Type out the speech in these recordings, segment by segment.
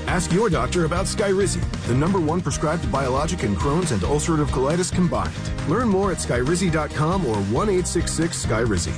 Ask your doctor about Skyrizi, the #1 prescribed biologic in Crohn's and ulcerative colitis combined. Learn more at Skyrizi.com or 1-866-SKYRIZI.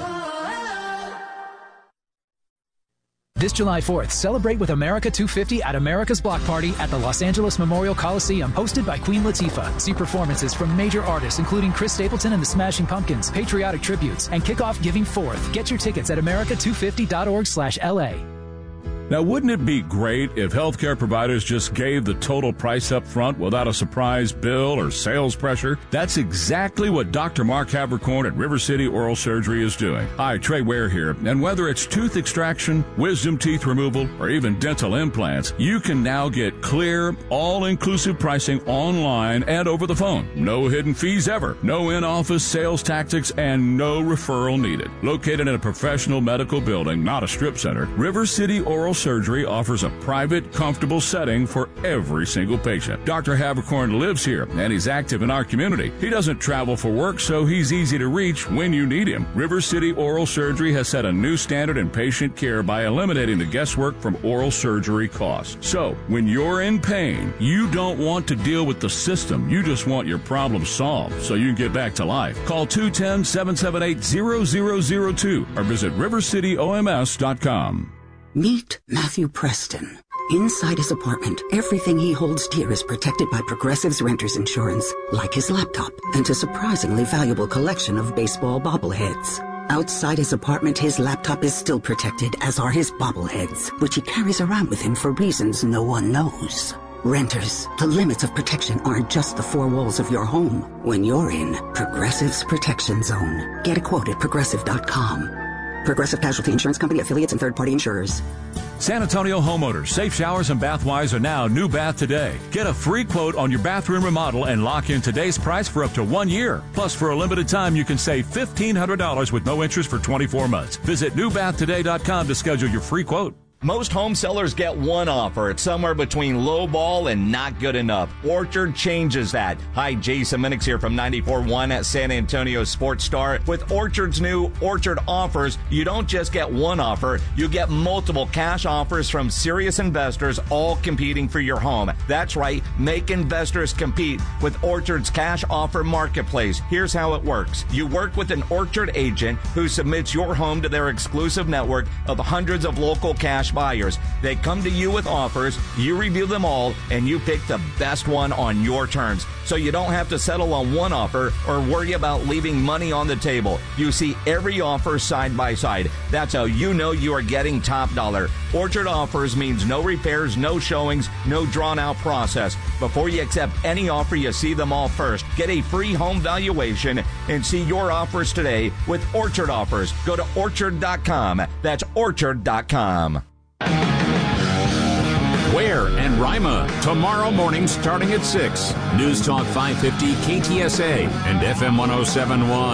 This July 4th, celebrate with America 250 at America's Block Party at the Los Angeles Memorial Coliseum, hosted by Queen Latifah. See performances from major artists including Chris Stapleton and the Smashing Pumpkins, patriotic tributes, and kick off Giving Forth. Get your tickets at america250.org/LA. Now, wouldn't it be great if healthcare providers just gave the total price up front without a surprise bill or sales pressure? That's exactly what Dr. Mark Havercorn at River City Oral Surgery is doing. Hi, Trey Ware here, and whether it's tooth extraction, wisdom teeth removal, or even dental implants, you can now get clear, all-inclusive pricing online and over the phone. No hidden fees ever, no in-office sales tactics, and no referral needed. Located in a professional medical building, not a strip center, River City Oral Surgery offers a private, comfortable setting for every single patient. Dr. Havercorn lives here, and he's active in our community. He doesn't travel for work, so he's easy to reach when you need him. River City Oral Surgery has set a new standard in patient care by eliminating the guesswork from oral surgery costs. So, when you're in pain, you don't want to deal with the system. You just want your problem solved so you can get back to life. Call 210-778-0002 or visit rivercityoms.com. Meet Matthew Preston. Inside his apartment, everything he holds dear is protected by Progressive's Renter's Insurance, like his laptop and a surprisingly valuable collection of baseball bobbleheads. Outside his apartment, his laptop is still protected, as are his bobbleheads, which he carries around with him for reasons no one knows. Renters, the limits of protection aren't just the four walls of your home. When you're in Progressive's Protection Zone, get a quote at Progressive.com. Progressive Casualty Insurance Company, affiliates, and third-party insurers. San Antonio homeowners, Safe Showers and Bathwise are now New Bath Today. Get a free quote on your bathroom remodel and lock in today's price for up to 1 year. Plus, for a limited time, you can save $1,500 with no interest for 24 months. Visit newbathtoday.com to schedule your free quote. Most home sellers get one offer. It's somewhere between low ball and not good enough. Orchard changes that. Hi, Jason Minix here from 94.1 at San Antonio Sports Star. With Orchard's new Orchard offers, you don't just get one offer, you get multiple cash offers from serious investors, all competing for your home. That's right, make investors compete with Orchard's cash offer marketplace. Here's how it works. You work with an Orchard agent who submits your home to their exclusive network of hundreds of local cash buyers. They come to you with offers, you review them all, and you pick the best one on your terms. So you don't have to settle on one offer or worry about leaving money on the table. You see every offer side by side. That's how you know you are getting top dollar. Orchard offers means no repairs, no showings, no drawn-out process. Before you accept any offer, you see them all first. Get a free home valuation and see your offers today with Orchard offers. Go to Orchard.com. That's Orchard.com. Ware and Rima, tomorrow morning starting at 6. News Talk 550 KTSA and FM 107.1.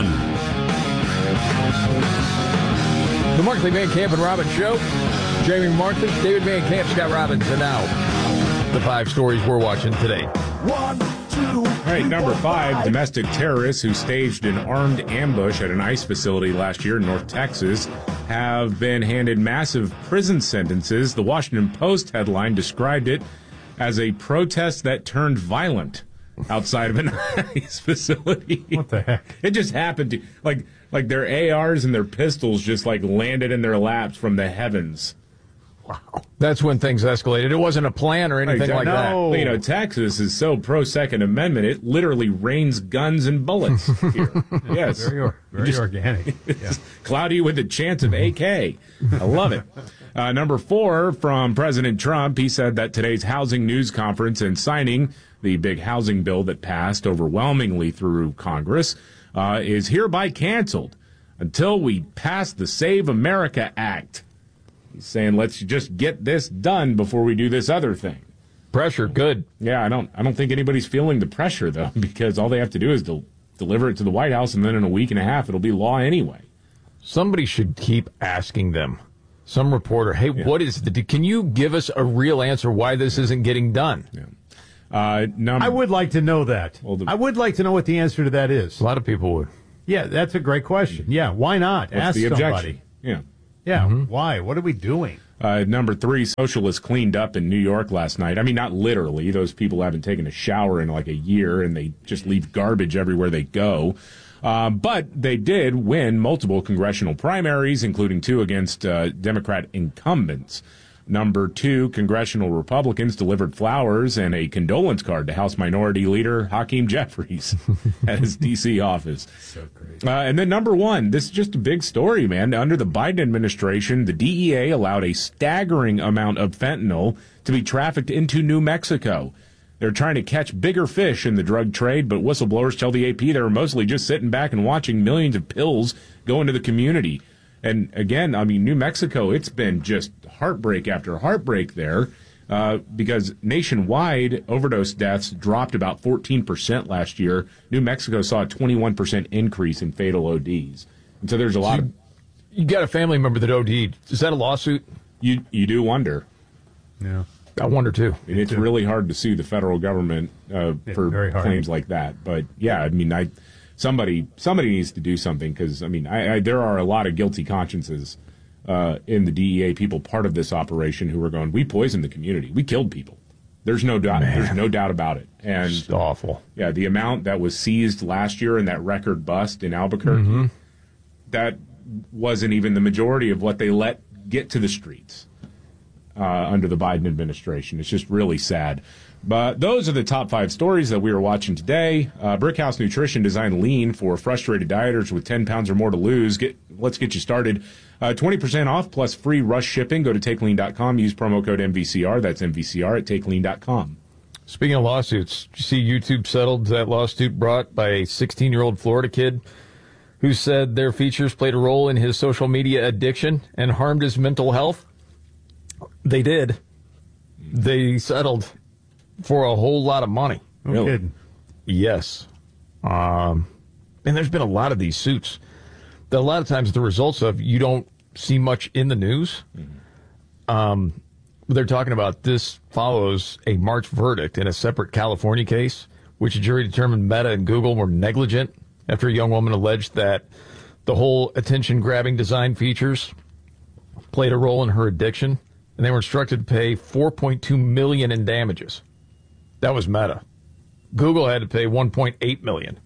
The Markley, Van Camp, and Robbins Show. Jamie Markley, David Van Camp, Scott Robbins, and now the 5 stories we're watching today. 1, 2. All right, number 5, domestic terrorists who staged an armed ambush at an ICE facility last year in North Texas have been handed massive prison sentences. The Washington Post headline described it as a protest that turned violent outside of an ICE facility. What the heck? It just happened to, like their ARs and their pistols just landed in their laps from the heavens. Wow. That's when things escalated. It wasn't a plan or anything like that. Well, Texas is so pro-Second Amendment, it literally rains guns and bullets here. Yes. Very organic. It's cloudy with a chance of AK. I love it. Number 4, from President Trump, he said that today's housing news conference and signing the big housing bill that passed overwhelmingly through Congress is hereby canceled until we pass the Save America Act. He's saying, let's just get this done before we do this other thing. Pressure, good. Yeah, I don't think anybody's feeling the pressure, though, because all they have to do is deliver it to the White House, and then in a week and a half, it'll be law anyway. Somebody should keep asking them. Some reporter, hey, what is can you give us a real answer why this isn't getting done? Yeah. I would like to know that. Well, I would like to know what the answer to that is. A lot of people would. Yeah, that's a great question. Yeah, why not? What's Ask the objection? Somebody. Yeah. Yeah, why? What are we doing? Number 3, socialists cleaned up in New York last night. I mean, not literally. Those people haven't taken a shower in like a year, and they just leave garbage everywhere they go. But they did win multiple congressional primaries, including 2 against Democrat incumbents. Number 2, congressional Republicans delivered flowers and a condolence card to House Minority Leader Hakeem Jeffries at his D.C. office. So great. And then number 1, this is just a big story, man. Under the Biden administration, the DEA allowed a staggering amount of fentanyl to be trafficked into New Mexico. They're trying to catch bigger fish in the drug trade, but whistleblowers tell the AP they were mostly just sitting back and watching millions of pills go into the community. And again, I mean, New Mexico, it's been just heartbreak after heartbreak there because nationwide overdose deaths dropped about 14% last year. New Mexico saw a 21% increase in fatal ODs. And so there's a lot of... You got a family member that OD'd. Is that a lawsuit? You do wonder. Yeah. I wonder, too. And it's really hard to sue the federal government for claims like that. But, yeah, I mean, somebody needs to do something because, I mean, there are a lot of guilty consciences in the DEA, people part of this operation who are going, we poisoned the community. We killed people. There's no doubt. Man. There's no doubt about it. And it's awful. Yeah, the amount that was seized last year in that record bust in Albuquerque, that wasn't even the majority of what they let get to the streets under the Biden administration. It's just really sad. But those are the top 5 stories that we are watching today. Brickhouse Nutrition designed lean for frustrated dieters with 10 pounds or more to lose. Let's get you started. 20% off plus free rush shipping. Go to TakeLean.com. Use promo code MVCR. That's MVCR at TakeLean.com. Speaking of lawsuits, did you see YouTube settled that lawsuit brought by a 16-year-old Florida kid who said their features played a role in his social media addiction and harmed his mental health? They did. They settled for a whole lot of money. No kidding. Yes. And there's been a lot of these suits that a lot of times the results of you don't see much in the news. They're talking about this follows a March verdict in a separate California case, which a jury determined Meta and Google were negligent after a young woman alleged that the whole attention-grabbing design features played a role in her addiction, and they were instructed to pay $4.2 million in damages. That was Meta. Google had to pay $1.8 million.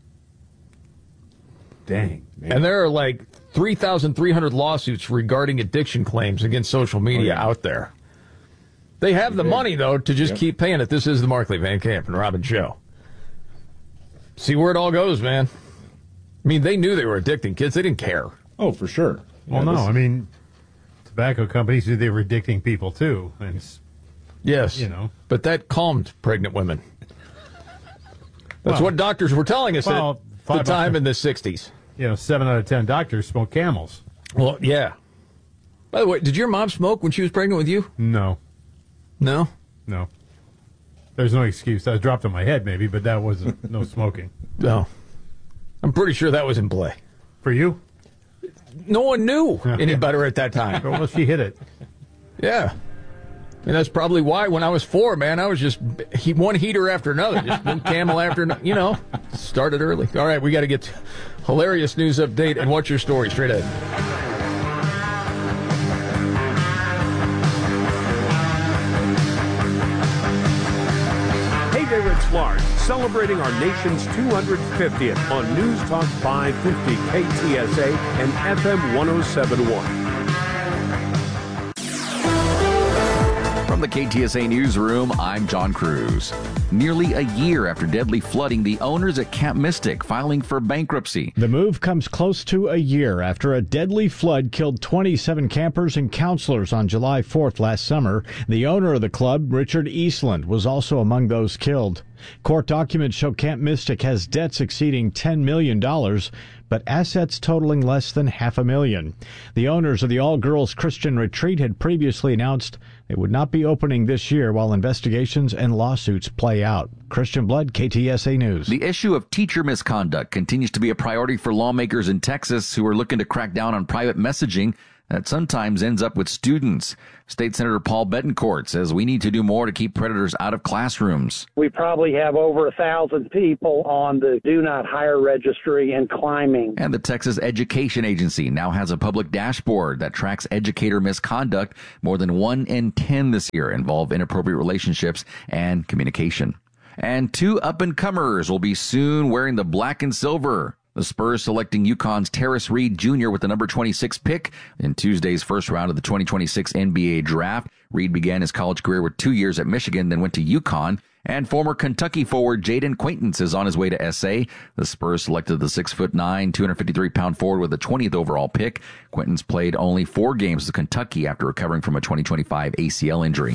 Dang. Man. And there are like 3,300 lawsuits regarding addiction claims against social media out there. They have the money, though, to just keep paying it. This is the Markley, Van Camp, and Robin Show. See where it all goes, man. I mean, they knew they were addicting kids. They didn't care. Oh, for sure. Well, no, I mean, tobacco companies knew they were addicting people, too. And yes, you know. But that calmed pregnant women. That's what doctors were telling us at the time in the 60s. You know, 7 out of 10 doctors smoke Camels. Well, yeah. By the way, did your mom smoke when she was pregnant with you? No. No? No. There's no excuse. I dropped on my head, maybe, but that wasn't no smoking. No. I'm pretty sure that was in play. For you? No one knew any better at that time. Well, she hit it. Yeah. And that's probably why when I was 4, man, I was just one heater after another. Just one Camel after another. You know, started early. All right, we got to get to hilarious news update. And what's your story? Straight ahead. Hey there, it's Large, celebrating our nation's 250th on News Talk 550 KTSA and FM 1071. From the KTSA Newsroom, I'm John Cruz. Nearly a year after deadly flooding, the owners at Camp Mystic filing for bankruptcy. The move comes close to a year after a deadly flood killed 27 campers and counselors on July 4th last summer. The owner of the club, Richard Eastland, was also among those killed. Court documents show Camp Mystic has debts exceeding $10 million, but assets totaling less than $500,000. The owners of the all-girls Christian retreat had previously announced they would not be opening this year while investigations and lawsuits play out. Christian Blood, KTSA News. The issue of teacher misconduct continues to be a priority for lawmakers in Texas who are looking to crack down on private messaging that sometimes ends up with students. State Senator Paul Bettencourt says we need to do more to keep predators out of classrooms. We probably have over 1,000 people on the do not hire registry and climbing. And the Texas Education Agency now has a public dashboard that tracks educator misconduct. More than 1 in 10 this year involve inappropriate relationships and communication. And 2 up-and-comers will be soon wearing the black and silver. The Spurs selecting UConn's Terrace Reed Jr. with the number 26 pick in Tuesday's first round of the 2026 NBA draft. Reed began his college career with 2 years at Michigan, then went to UConn. And former Kentucky forward Jaden Quaintance is on his way to SA. The Spurs selected the 6'9", 253-pound forward with the 20th overall pick. Quaintance played only 4 games with Kentucky after recovering from a 2025 ACL injury.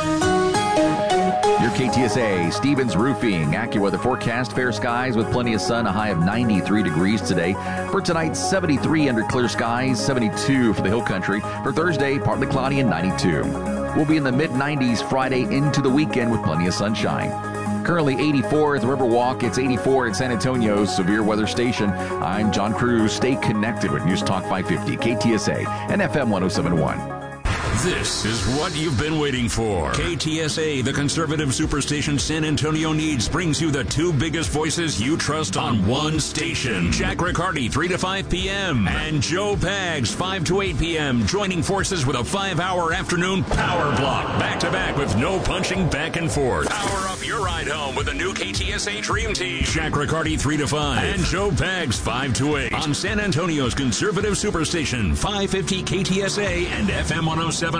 Your KTSA, Stevens Roofing, AccuWeather forecast, fair skies with plenty of sun, a high of 93 degrees today. For tonight, 73 under clear skies, 72 for the hill country. For Thursday, partly cloudy and 92. We'll be in the mid-90s Friday into the weekend with plenty of sunshine. Currently 84 at the Riverwalk. It's 84 at San Antonio's severe weather station. I'm John Cruz. Stay connected with News Talk 550, KTSA, and FM 107.1. This is what you've been waiting for. KTSA, the conservative superstation San Antonio needs, brings you the 2 biggest voices you trust on one station. Jack Riccardi, 3 to 5 p.m. and Joe Pags, 5 to 8 p.m. joining forces with a 5-hour afternoon power block. Back-to-back with no punching back and forth. Power up your ride home with the new KTSA Dream Team. Jack Riccardi, 3 to 5 and Joe Pags, 5 to 8 on San Antonio's conservative superstation, 550 KTSA and FM 107.1.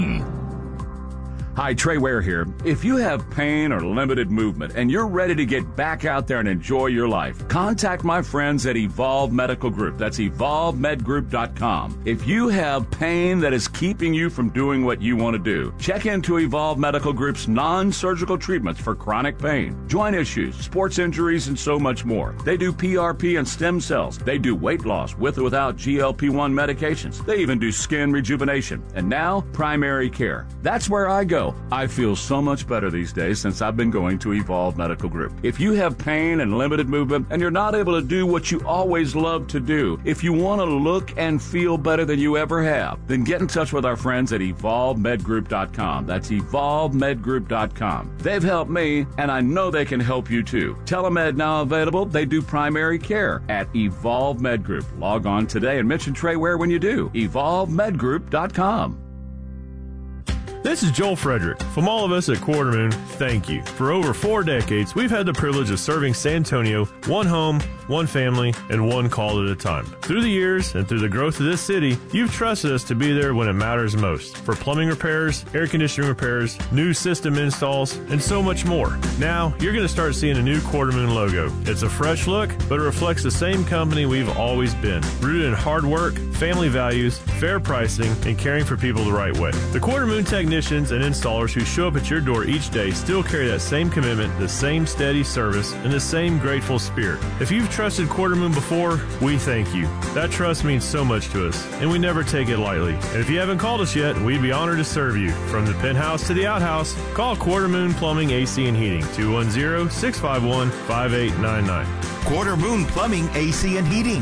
Hi, Trey Ware here. If you have pain or limited movement and you're ready to get back out there and enjoy your life, contact my friends at Evolve Medical Group. That's evolvemedgroup.com. If you have pain that is keeping you from doing what you want to do, check into Evolve Medical Group's non-surgical treatments for chronic pain, joint issues, sports injuries, and so much more. They do PRP and stem cells. They do weight loss with or without GLP-1 medications. They even do skin rejuvenation. And now, primary care. That's where I go. I feel so much better these days since I've been going to Evolve Medical Group. If you have pain and limited movement and you're not able to do what you always love to do, if you want to look and feel better than you ever have, then get in touch with our friends at evolvemedgroup.com. That's evolvemedgroup.com. They've helped me, and I know they can help you too. Telemed now available. They do primary care at Evolve Med Group. Log on today and mention Trey Ware when you do. evolvemedgroup.com. This is Joel Frederick. From all of us at Quarter Moon, thank you. For over 4 decades, we've had the privilege of serving San Antonio, one home, one family, and one call at a time. Through the years and through the growth of this city, you've trusted us to be there when it matters most. For plumbing repairs, air conditioning repairs, new system installs, and so much more. Now, you're going to start seeing a new Quarter Moon logo. It's a fresh look, but it reflects the same company we've always been. Rooted in hard work, family values, fair pricing, and caring for people the right way. The Quarter Moon technicians and installers who show up at your door each day still carry that same commitment, the same steady service, and the same grateful spirit. If you've trusted Quarter Moon before, we thank you. That trust means so much to us, and we never take it lightly. And if you haven't called us yet, we'd be honored to serve you. From the penthouse to the outhouse, call Quarter Moon Plumbing, AC, and Heating, 210-651-5899. Quarter Moon Plumbing, AC, and Heating,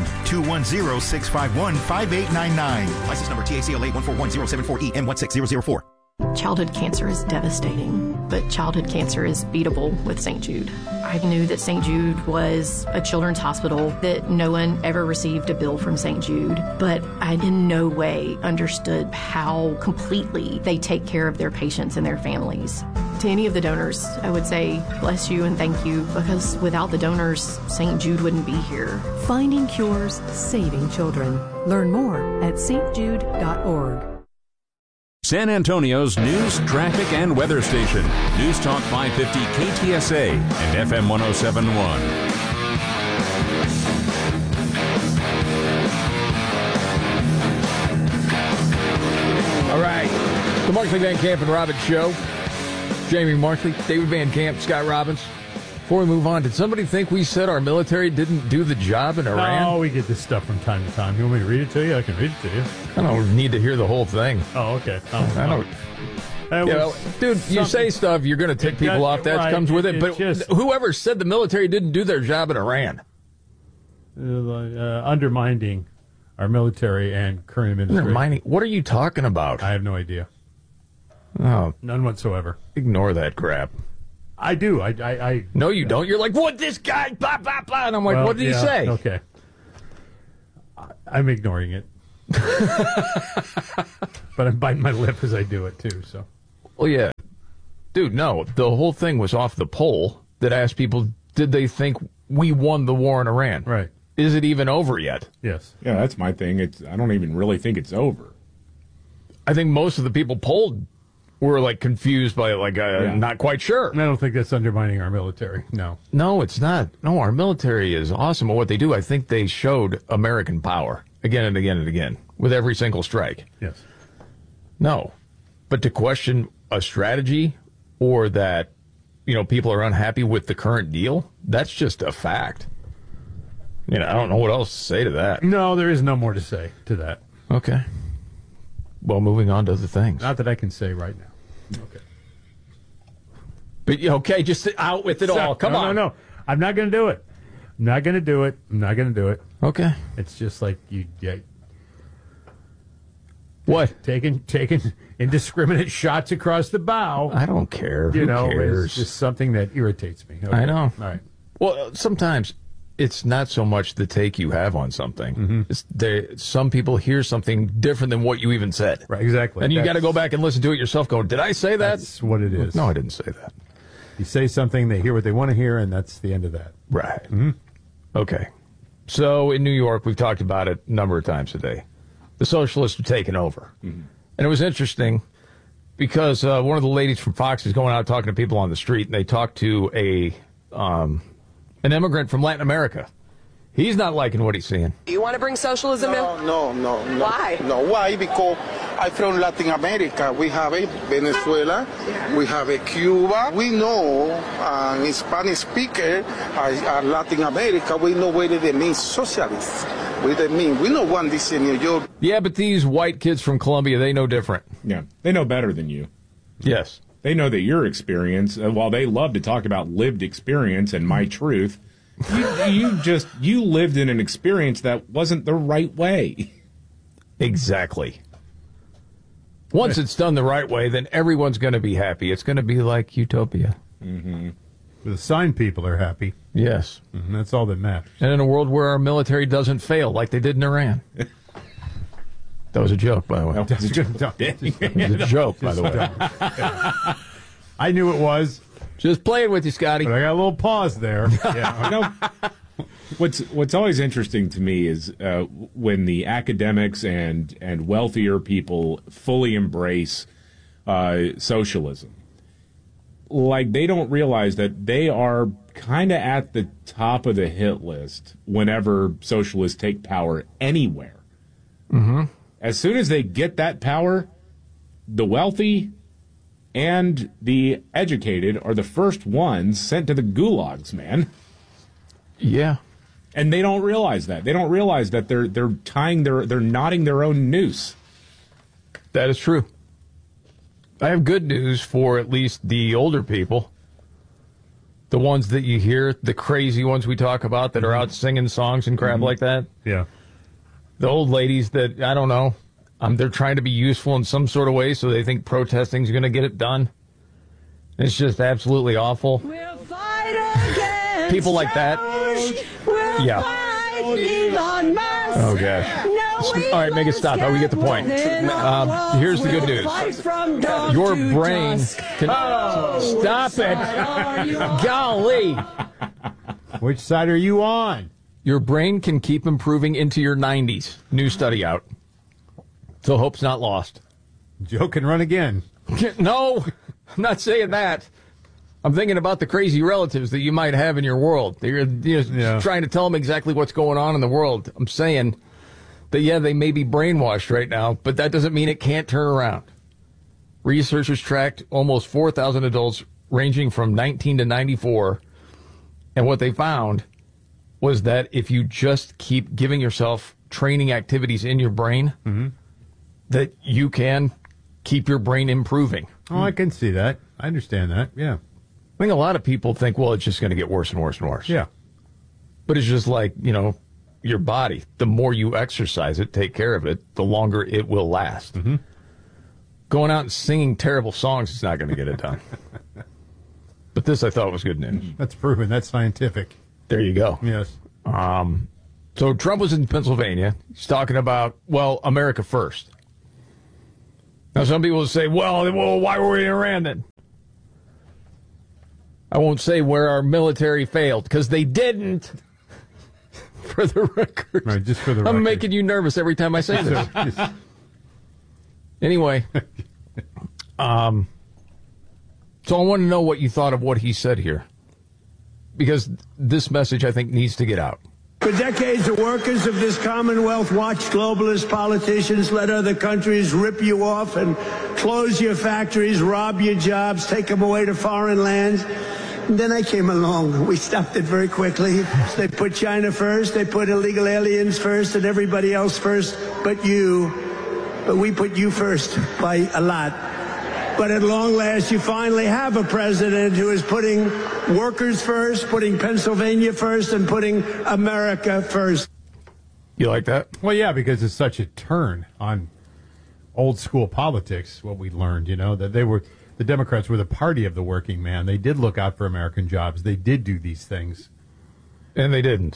210-651-5899. License number TACLA 1410740E M16004. Childhood cancer is devastating, but childhood cancer is beatable with St. Jude. I knew that St. Jude was a children's hospital, that no one ever received a bill from St. Jude, but I in no way understood how completely they take care of their patients and their families. To any of the donors, I would say bless you and thank you, because without the donors, St. Jude wouldn't be here. Finding cures, saving children. Learn more at stjude.org. San Antonio's news, traffic, and weather station. News Talk 550 KTSA and FM 107.1. All right. The Markley Van Camp and Robbins Show. Jamie Markley, David Van Camp, Scott Robbins. Before we move on, did somebody think we said our military didn't do the job in Iran? Oh, we get this stuff from time to time. You want me to read it to you? I can read it to you. I don't need to hear the whole thing. Oh, okay. I don't. Dude, you say stuff, you're going to tick people off. That comes with it. But whoever said the military didn't do their job in Iran? Undermining our military and current administration. What are you talking about? I have no idea. Oh, none whatsoever. Ignore that crap. I do. I No, you don't. You're like, what, this guy, blah, blah, blah. And I'm like, what did he say? Okay. I'm ignoring it. But I'm biting my lip as I do it, too. So. Well, yeah. Dude, no. The whole thing was off the poll that asked people, did they think we won the war in Iran? Right. Is it even over yet? Yes. Yeah, that's my thing. I don't even really think it's over. I think most of the people polled were like confused by not quite sure. I don't think that's undermining our military. No. No, it's not. No, our military is awesome at what they do. I think they showed American power again and again and again with every single strike. Yes. No. But to question a strategy or that, people are unhappy with the current deal, that's just a fact. I don't know what else to say to that. No, there is no more to say to that. Okay. Well, moving on to other things. Not that I can say right now. Okay. But, okay, just out with it all. Come on. No. I'm not going to do it. I'm not going to do it. Okay. It's just like you what? Taking indiscriminate shots across the bow. I don't care. Who cares? It's just something that irritates me. Okay. I know. All right. Well, sometimes it's not so much the take you have on something. Mm-hmm. Some people hear something different than what you even said. Right, exactly. And you got to go back and listen to it yourself. Go, did I say that? That's what it is. No, I didn't say that. You say something, they hear what they want to hear, and that's the end of that. Right. Mm-hmm. Okay. So in New York, we've talked about it a number of times today. The socialists have taken over. Mm-hmm. And it was interesting because one of the ladies from Fox is going out talking to people on the street, and they talked to an immigrant from Latin America. He's not liking what he's seeing. You want to bring socialism in? No. Why? No, why? Because I'm from Latin America. We have a Venezuela, we have a Cuba. We know Spanish speaker are Latin America. We know what they mean socialists. We don't want this in New York. Yeah, but these white kids from Colombia, they know different. Yeah, they know better than you. Yes. They know that your experience, while they love to talk about lived experience and my truth, you lived in an experience that wasn't the right way. Exactly. Once it's done the right way, then everyone's going to be happy. It's going to be like utopia. Mm-hmm. The sign people are happy. Yes. Mm-hmm. That's all that matters. And in a world where our military doesn't fail like they did in Iran. That was a joke, by the way. That was a joke, by the way. I knew it was. Just playing with you, Scotty. But I got a little pause there. Yeah. What's always interesting to me is when the academics and wealthier people fully embrace socialism. Like, they don't realize that they are kind of at the top of the hit list whenever socialists take power anywhere. Mm-hmm. As soon as they get that power, the wealthy and the educated are the first ones sent to the gulags, man. Yeah. And they don't realize that. They don't realize that they're knotting their own noose. That is true. I have good news for at least the older people. The ones that you hear, the crazy ones we talk about that are out singing songs and crap like that. Yeah. The old ladies that, I don't know, they're trying to be useful in some sort of way, so they think protesting is going to get it done. It's just absolutely awful. We'll fight against people like that. We'll yeah. fight Elon Musk. Oh, gosh. All right, make it stop. We get the point. Here's the good news. Your brain can... Stop it. Golly. Which side are you on? Your brain can keep improving into your 90s. New study out. So hope's not lost. Joe can run again. No, I'm not saying that. I'm thinking about the crazy relatives that you might have in your world. You're trying to tell them exactly what's going on in the world. I'm saying that, yeah, they may be brainwashed right now, but that doesn't mean it can't turn around. Researchers tracked almost 4,000 adults ranging from 19 to 94, and what they found was that if you just keep giving yourself training activities in your brain, that you can keep your brain improving. Oh, I can see that. I understand that, yeah. I think a lot of people think, well, it's just going to get worse and worse and worse. Yeah. But it's just like, your body. The more you exercise it, take care of it, the longer it will last. Mm-hmm. Going out and singing terrible songs is not going to get it done. But this I thought was good news. That's proven. That's scientific. There you go. Yes. So Trump was in Pennsylvania. He's talking about, well, America first. Now, some people will say, well, why were we in Iran then? I won't say where our military failed, because they didn't. For the record. Right, just for the record. I'm making you nervous every time I say this. Anyway. So I want to know what you thought of what he said here. Because this message, I think, needs to get out. For decades, the workers of this Commonwealth watched globalist politicians let other countries rip you off and close your factories, rob your jobs, take them away to foreign lands. And then I came along. We stopped it very quickly. They put China first. They put illegal aliens first and everybody else first but you. But we put you first by a lot. But at long last, you finally have a president who is putting workers first, putting Pennsylvania first, and putting America first. You like that? Well, yeah, because it's such a turn on old school politics, what we learned, that the Democrats were the party of the working man. They did look out for American jobs. They did do these things. And they didn't.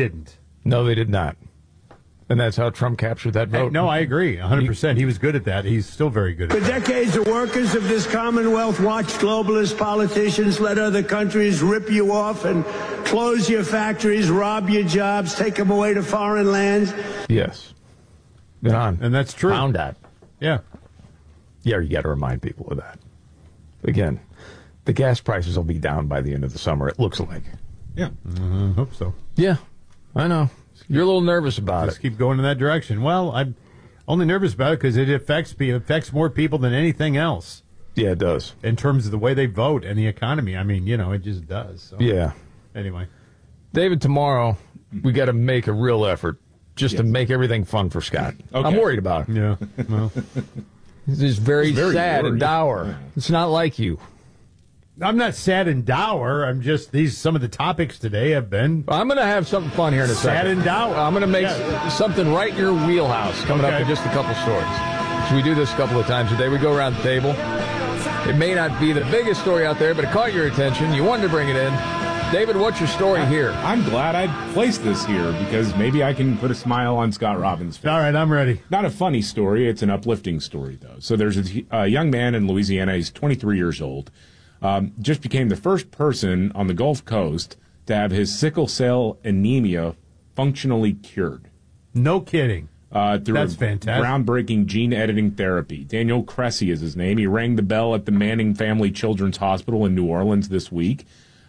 No, they did not. And that's how Trump captured that vote. No, I agree. 100%. He was good at that. He's still very good at that. For decades, the workers of this Commonwealth watched globalist politicians let other countries rip you off and close your factories, rob your jobs, take them away to foreign lands. Yes. Been on. And that's true. Found that. Yeah. Yeah, you got to remind people of that. Again, the gas prices will be down by the end of the summer, it looks like. Yeah. Hope so. Yeah, I know. You're a little nervous about Just keep going in that direction. Well, I'm only nervous about it because it affects more people than anything else. Yeah, it does. In terms of the way they vote and the economy. I mean, it just does. So. Yeah. Anyway. David, tomorrow, we got to make a real effort just to make everything fun for Scott. Okay. I'm worried about him. Yeah. Well, he's very sad and dour. Yeah. It's not like you. I'm not sad and dour. I'm just some of the topics today have been. I'm going to have something fun here in a second. Sad and dour. I'm going to make something right in your wheelhouse coming up in just a couple stories. So we do this a couple of times a day. We go around the table. It may not be the biggest story out there, but it caught your attention. You wanted to bring it in. David, what's your story here? I'm glad I placed this here because maybe I can put a smile on Scott Robbins' face. All right, I'm ready. Not a funny story. It's an uplifting story, though. So there's a young man in Louisiana. He's 23 years old. Just became the first person on the Gulf Coast to have his sickle cell anemia functionally cured. No kidding. That's fantastic. Groundbreaking gene editing therapy. Daniel Cressy is his name. He rang the bell at the Manning Family Children's Hospital in New Orleans this week.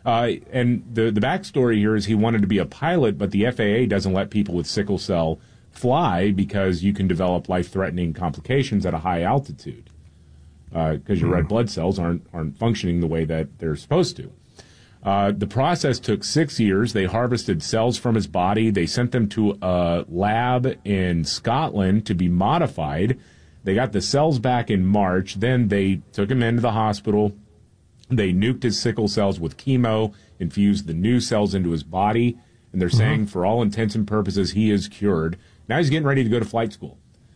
And the backstory here is he wanted to be a pilot, but the FAA doesn't let people with sickle cell fly because you can develop life-threatening complications at a high altitude. Because your red blood cells aren't functioning the way that they're supposed to. The process took 6 years. They harvested cells from his body. They sent them to a lab in Scotland to be modified. They got the cells back in March. Then they took him into the hospital. They nuked his sickle cells with chemo, infused the new cells into his body, and they're saying for all intents and purposes he is cured. Now he's getting ready to go to flight school.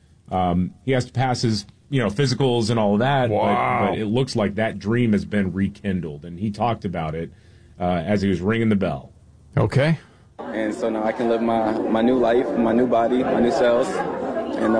He has to pass his physicals and all of that, but it looks like that dream has been rekindled, and he talked about it as he was ringing the bell. Okay. And so now I can live my new life, my new body, my new cells, and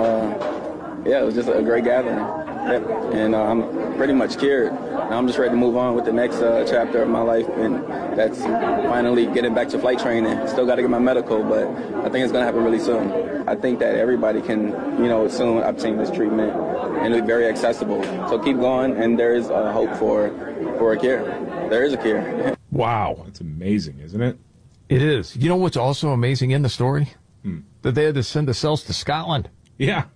it was just a great gathering. Yep. And I'm pretty much cured. Now I'm just ready to move on with the next chapter of my life, and that's finally getting back to flight training. Still got to get my medical, but I think it's going to happen really soon. I think that everybody can, soon obtain this treatment, and it'll be very accessible. So keep going, and there is a hope for a cure. There is a cure. Wow. That's amazing, isn't it? It is. You know what's also amazing in the story? That they had to send the cells to Scotland. Yeah.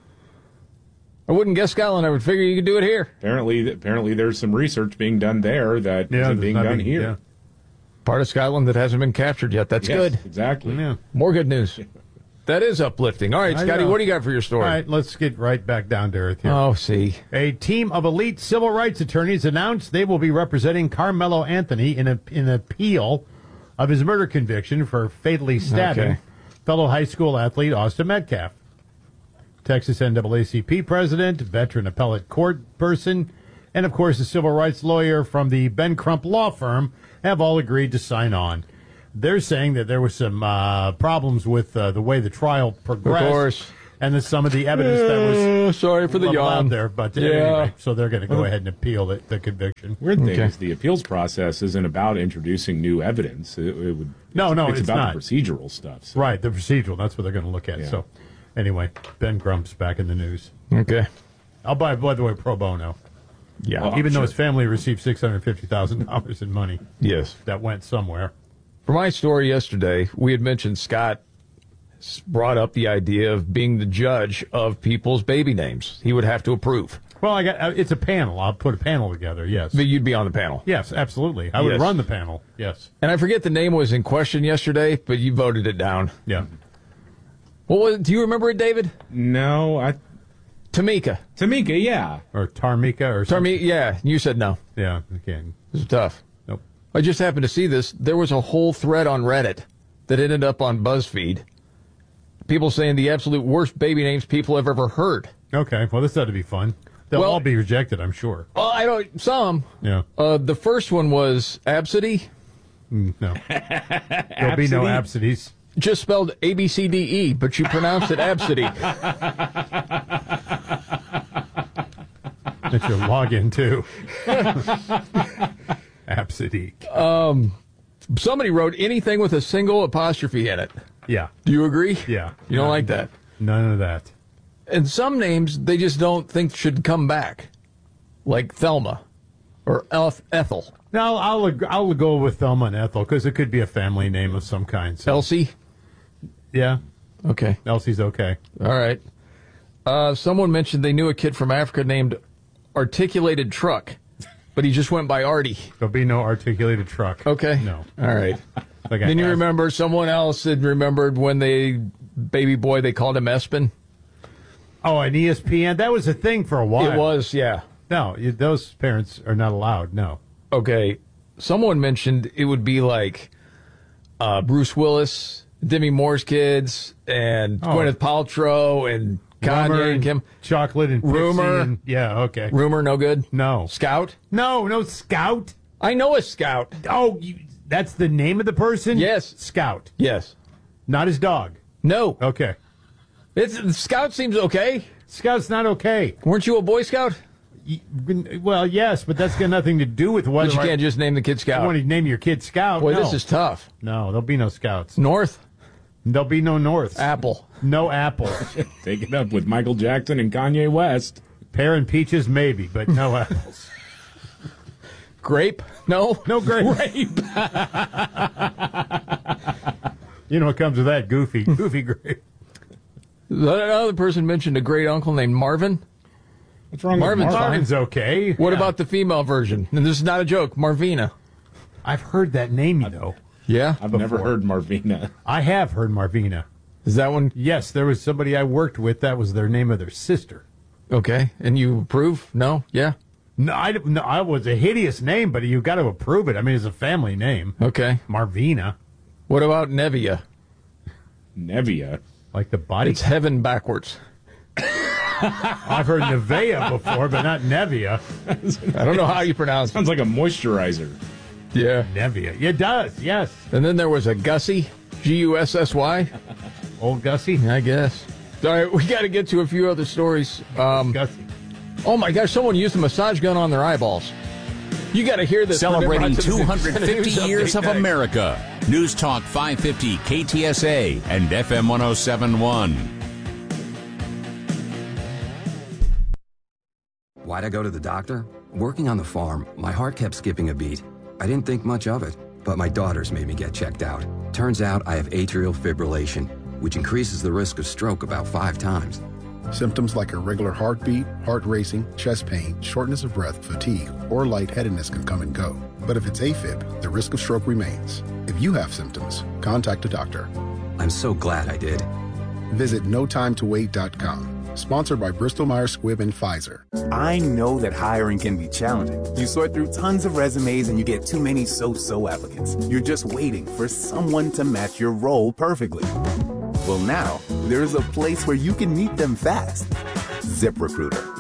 I wouldn't guess Scotland. I would figure you could do it here. Apparently there's some research being done there that isn't being done here. Yeah. Part of Scotland that hasn't been captured yet. That's good. Exactly. Yeah. More good news. That is uplifting. All right, Scotty, what do you got for your story? All right, let's get right back down to earth here. Oh, see. A team of elite civil rights attorneys announced they will be representing Carmelo Anthony in an appeal of his murder conviction for fatally stabbing fellow high school athlete Austin Metcalf. Texas NAACP president, veteran appellate court person, and, of course, a civil rights lawyer from the Ben Crump law firm have all agreed to sign on. They're saying that there was some problems with the way the trial progressed. Of course. And that some of the evidence that was sorry for the yawn out there. But anyway, so they're going to go ahead and appeal the conviction. Weird thing is the appeals process isn't about introducing new evidence. It's about not. the procedural stuff. So. Right, the procedural. That's what they're going to look at. Yeah. So anyway, Ben Crump's back in the news. Okay. I'll buy, by the way, pro bono. Yeah. Even though his family received $650,000 in money. Yes. That went somewhere. For my story yesterday, we had mentioned Scott brought up the idea of being the judge of people's baby names. He would have to approve. Well, it's a panel. I'll put a panel together, yes. But you'd be on the panel. Yes, absolutely. I would run the panel, yes. And I forget the name was in question yesterday, but you voted it down. Yeah. What was it? Do you remember it, David? No, Tamika, yeah. Or Tarmika or something. Tarmika, yeah. You said no. Yeah, okay. This is tough. Nope. I just happened to see this. There was a whole thread on Reddit that ended up on BuzzFeed. People saying the absolute worst baby names people have ever heard. Okay, well, this ought to be fun. They'll all be rejected, I'm sure. Well, I don't. Some. Yeah. The first one was Absidy. No. There'll be no Absidies. Just spelled A-B-C-D-E, but you pronounced it Absidy. That's your login, too. Absidy. Somebody wrote anything with a single apostrophe in it. Yeah. Do you agree? Yeah. You don't like that? None of that. And some names they just don't think should come back, like Thelma or Ethel. No, I'll go with Thelma and Ethel because it could be a family name of some kind. So. Elsie? Yeah. Okay. Elsie's okay. All right. Someone mentioned they knew a kid from Africa named Articulated Truck, but he just went by Artie. There'll be no Articulated Truck. Okay. No. All right. Then you remember someone else had remembered when baby boy, they called him Espen? Oh, an ESPN? That was a thing for a while. It was, yeah. No, those parents are not allowed, no. Okay. Someone mentioned it would be like Bruce Willis, Demi Moore's kids, and Gwyneth Paltrow, and Kanye and Kim. Chocolate and Pixie. Rumor. And, yeah, okay. Rumor, no good? No. Scout? No Scout. I know a Scout. Oh, that's the name of the person? Yes. Scout. Yes. Not his dog? No. Okay. Scout seems okay. Scout's not okay. Weren't you a Boy Scout? Well, yes, but that's got nothing to do with what. But you can't just name the kid Scout. You want to name your kid Scout? Boy, no. this is tough. No, there'll be no Scouts. North? There'll be no Norths. Apple. No Apple. Take it up with Michael Jackson and Kanye West. Pear and peaches, maybe, but no apples. Grape? No? No grape. You know what comes with that? Goofy grape. Another person mentioned a great uncle named Marvin. What's wrong Marvin's with fine. Marvin's okay. What about the female version? And this is not a joke. Marvina. I've heard that name, though. Yeah? I've never heard Marvina. I have heard Marvina. Is that one? Yes, there was somebody I worked with. That was their name of their sister. Okay. And you approve? No? Yeah? No, I was a hideous name, but you got to approve it. I mean, it's a family name. Okay. Marvina. What about Nevia? Nevia? Like the body? It's heaven backwards. I've heard Nevea before, but not Nevia. I don't know how you pronounce it. Sounds like a moisturizer. Yeah. Nevia. It does, yes. And then there was a Gussie. Gussy. Old Gussie? I guess. All right, we got to get to a few other stories. Gussie. Oh, my gosh, someone used a massage gun on their eyeballs. You got to hear this. Celebrating 250 years of America. News Talk 550 KTSA and FM 1071. Why'd I go to the doctor? Working on the farm, my heart kept skipping a beat. I didn't think much of it, but my daughters made me get checked out. Turns out I have atrial fibrillation, which increases the risk of stroke about 5 times. Symptoms like irregular heartbeat, heart racing, chest pain, shortness of breath, fatigue, or lightheadedness can come and go. But if it's AFib, the risk of stroke remains. If you have symptoms, contact a doctor. I'm so glad I did. Visit notimetowait.com. Sponsored by Bristol-Myers Squibb and Pfizer. I know that hiring can be challenging. You sort through tons of resumes and you get too many so-so applicants. You're just waiting for someone to match your role perfectly. Well, now there's a place where you can meet them fast. ZipRecruiter.